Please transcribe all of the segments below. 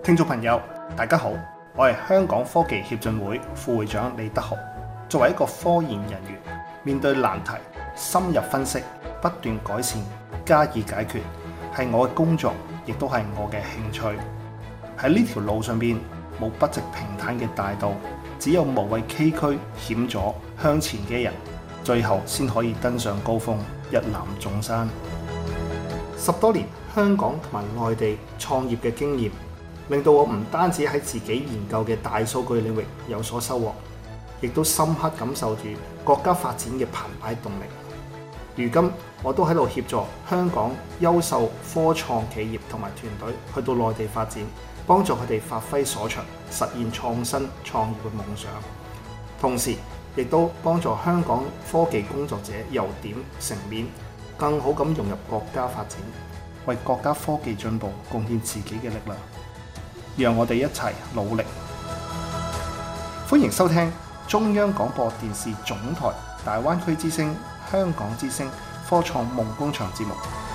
聽眾朋友，大家好，我係香港科技協進會副會長李德豪。作為一個科研人員，面對難題，深入分析，不斷改善，加以解決，係我嘅工作，亦都係我嘅興趣。喺呢條路上邊，冇筆直平坦嘅大道，只有無畏崎嶇險阻向前嘅人，最後先可以登上高峰，一覽眾山。10多年香港同埋內地創業嘅經驗，令到我唔單止喺自己研究嘅大數據領域有所收穫，亦都深刻感受住國家發展嘅澎湃動力。如今我都喺度協助香港優秀科創企業同埋團隊去到內地發展，幫助佢哋發揮所長，實現創新創業嘅夢想。同時亦都幫助香港科技工作者由點成面，更好咁融入國家發展，為國家科技進步貢獻自己嘅力量。讓我哋一齊努力。歡迎收聽中央廣播電視總台大灣區之聲、香港之聲科創夢工場節目，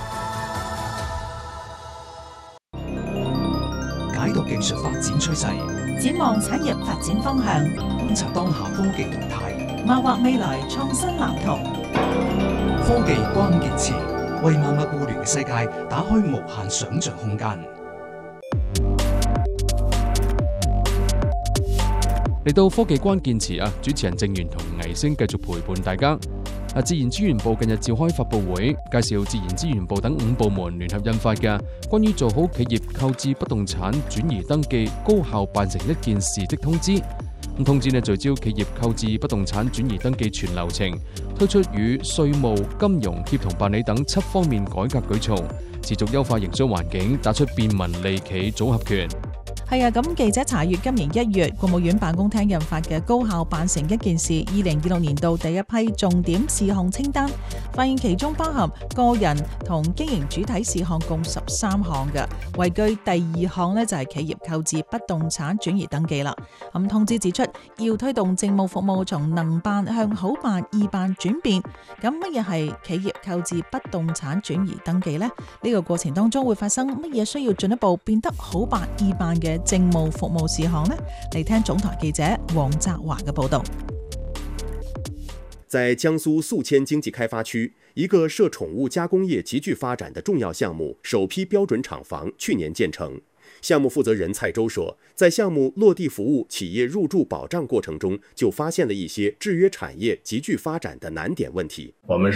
解讀技術發展趨勢， 展望產業發展方向， 觀察當下科技動態， 謀劃未來創新藍圖。 科技關鍵詞，為萬物互聯嘅世界打開無限想像空間。 嚟到科技關鍵詞啊！主持人鄭源同倪星繼續陪伴大家。自然資源部近日召開發佈會，介紹自然資源部等5部門聯合印發嘅關於做好企業購置不動產轉移登記高效辦成一件事的通知。通知聚焦企業購置不動產轉移登記全流程，推出與稅務、金融協同辦理等7方面改革舉措，持續優化營商環境，打出便民利企組合拳。 係啊，咁記者查閱今年1月國務院辦公廳印發嘅高效辦成一件事2026年度第一批重點事項清單，發現其中包含個人同經營主體事項共13項嘅，位居第2項呢就係企業購置不動產轉移登記啦。咁通知指出，要推動政務服務從能辦向好辦、易辦轉變。咁乜嘢係企業購置不動產轉移登記呢？呢個過程當中會發生乜嘢需要進一步變得好辦、易辦嘅政務服務事項呢？嚟聽總台記者黃澤華嘅報道。 在江蘇宿遷經濟開發區，一個涉寵物加工業急劇發展的重要項目首批標準廠房去年建成。項目負責人蔡周說，在項目落地服務企業入駐保障過程中，就發現了一些制約產業急劇發展的難點問題。 我們